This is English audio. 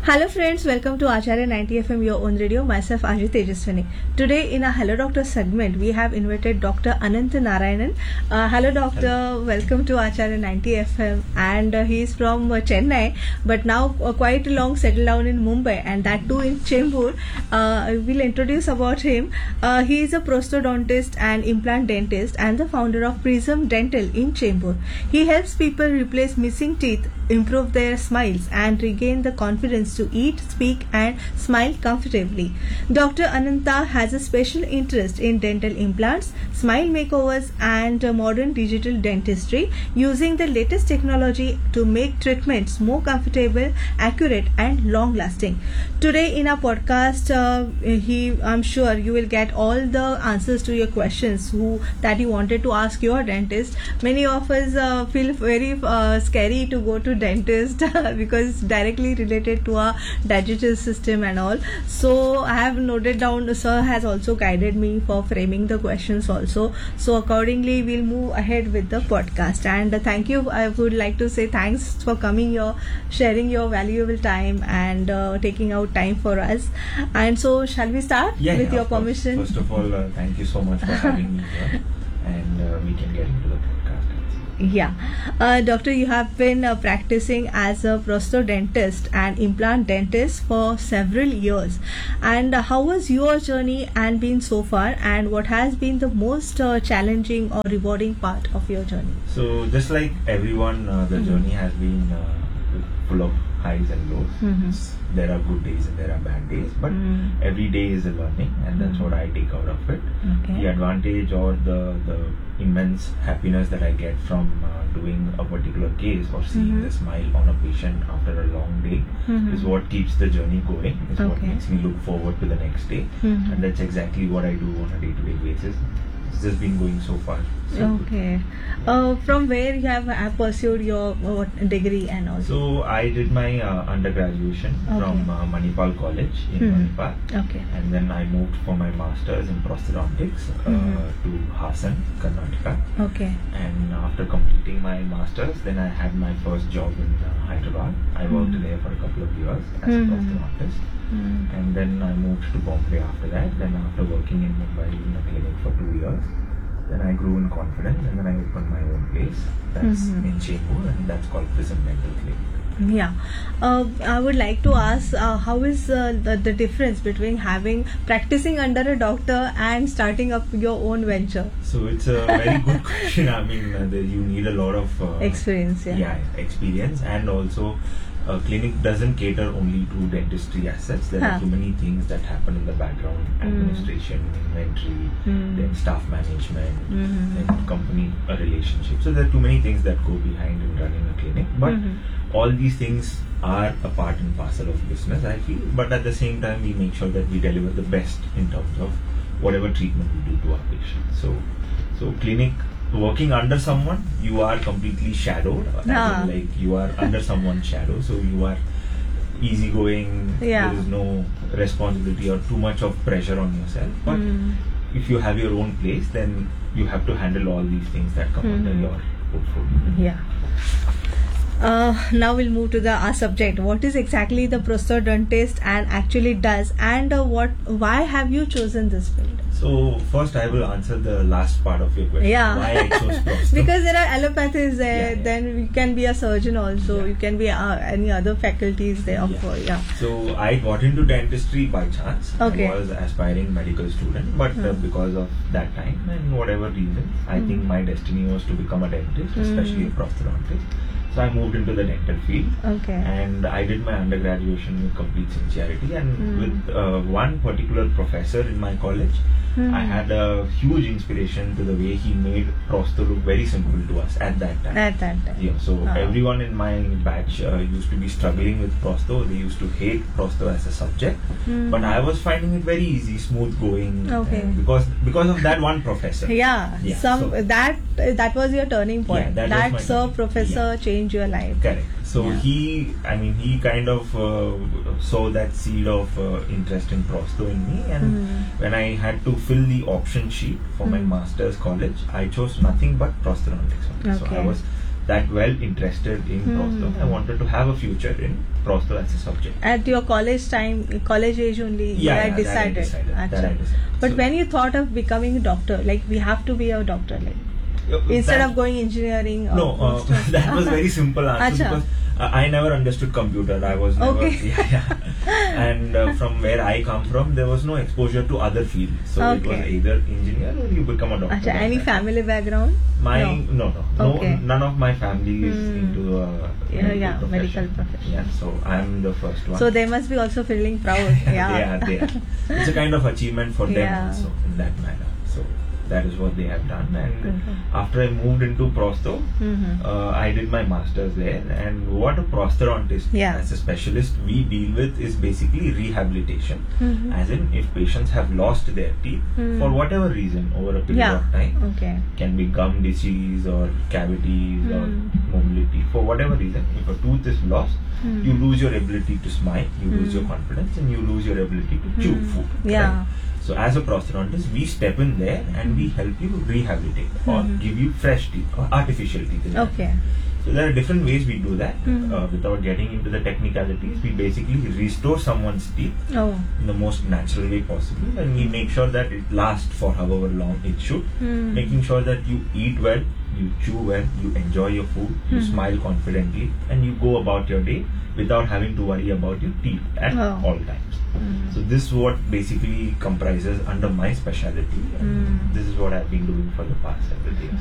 Hello friends, welcome to Acharya 90 FM, your own radio. Myself Ajit Tejaswani. Today in a Hello Doctor segment, we have invited Dr. Anant Narayanan. Hello Doctor, Hello. welcome to Acharya 90 FM. And he is from Chennai, but now quite long settled down in Mumbai, and that too in Chembur. We'll introduce about him. He is a prosthodontist and implant dentist and the founder of Prism Dental in Chembur. He helps people replace missing teeth, improve their smiles, and regain the confidence to eat, speak, and smile comfortably. Dr. Ananta has a special interest in dental implants, smile makeovers, and modern digital dentistry, using the latest technology to make treatments more comfortable, accurate, and long-lasting. Today in our podcast, I'm sure you will get all the answers to your questions that you wanted to ask your dentist. Many of us feel very scary to go to dentist because it's directly related to our digestive system and all. So I have noted down, sir has also guided me for framing the questions also. So accordingly we'll move ahead with the podcast, and thank you. I would like to say thanks for coming here, sharing your valuable time, and taking out time for us. And so shall we start with your permission? First of all, thank you so much for having me here, and we can get into the podcast. Yeah. Doctor, you have been practicing as a prosthodontist and implant dentist for several years. And how was your journey and been so far? And what has been the most challenging or rewarding part of your journey? So, just like everyone, the journey has been full of highs and lows. There are good days and there are bad days, but every day is a learning, and that's what I take out of it. Okay. The advantage or the immense happiness that I get from doing a particular case or seeing the smile on a patient after a long day is what keeps the journey going, is what makes me look forward to the next day, and that's exactly what I do on a day-to-day basis. It's just been going so far. So Okay. From where you have pursued your degree and all? So I did my undergraduation from Manipal College in Manipal, and then I moved for my masters in prosthodontics to Hassan, Karnataka. Okay. And after completing my masters, then I had my first job in Hyderabad. I worked there for a couple of years as a prosthodontist. And then I moved to Bombay after that. Then after working in Mumbai in a clinic for 2 years, then I grew in confidence, and then I opened my own place. That's in Chembur, and that's called Prism Dental Clinic. Yeah. I would like to ask, how is the difference between practicing under a doctor and starting up your own venture? So it's a very good question. I mean, you need a lot of Experience, experience, and also a clinic doesn't cater only to dentistry as such. There are too many things that happen in the background: administration, inventory, then staff management, then company relationship. So there are too many things that go behind in running a clinic. But all these things are a part and parcel of business, I feel. But at the same time, we make sure that we deliver the best in terms of whatever treatment we do to our patients. So clinic, working under someone, you are completely shadowed, as in, like you are under someone's shadow, so you are easygoing. There is no responsibility or too much of pressure on yourself. But if you have your own place, then you have to handle all these things that come under your portfolio. Yeah. Now we'll move to our subject. What is exactly the prosthodontist and actually does, and why have you chosen this field? So first I will answer the last part of your question. Why I chose prostho. Because there are allopathies there, then you can be a surgeon also, you can be any other faculties there. So I got into dentistry by chance. I was an aspiring medical student, but because of that time and whatever reason, I think my destiny was to become a dentist, especially a prosthodontist. So I moved into the dental field, and I did my undergraduation with complete sincerity, and with one particular professor in my college, I had a huge inspiration to the way he made prostho look very simple to us at that time. Yeah, so everyone in my batch used to be struggling with prostho. They used to hate prostho as a subject, but I was finding it very easy, smooth going, because of that one professor. That was your turning point. That professor changed your life. Correct. So he kind of sowed that seed of interest in prostho in me, and when I had to fill the option sheet for my master's college, I chose nothing but prosthodontics. So I was that well interested in prostho. I wanted to have a future in prostho as a subject. At your college time, college age only, you had decided. That I decided. But So- when you thought of becoming a doctor, like we have to be a doctor, like instead that- of going engineering or No, that was very simple answer Acha. because I never understood computer. I was never, Okay. And from where I come from, there was no exposure to other fields. So it was Okay. either engineer or you become a doctor. Acha, any family background? My No. no, Okay. none of my family is Hmm. into medical profession. Yeah, so I'm the first one. So they must be also feeling proud. Yeah. they are. It's a kind of achievement for them Yeah. also in that manner. So that is what they have done. And Mhm. after I moved into prostho, Mhm. I did my master's there. And what a prosthodontist Yeah. as a specialist we deal with is basically rehabilitation. Mhm. As in, if patients have lost their teeth Hmm. for whatever reason over a period Yeah. of time, Okay. can be gum disease or cavities or mobility, for whatever reason, if a tooth is lost, Hmm. you lose your ability to smile, you lose your confidence, and you lose your ability to chew food. Yeah. Right? So as a prosthodontist, we step in there and we help you rehabilitate or give you fresh teeth or artificial teeth. in that. Okay. So there are different ways we do that. Mhm. Without getting into the technicalities, we basically restore someone's teeth Oh. in the most natural way possible, and we make sure that it lasts for however long it should. Hmm. Making sure that you eat well, you chew well, you enjoy your food, you smile confidently, and you go about your day without having to worry about your teeth at Oh. all times. So this is what basically comprises under my specialty, and this is what I've been doing for the past several years.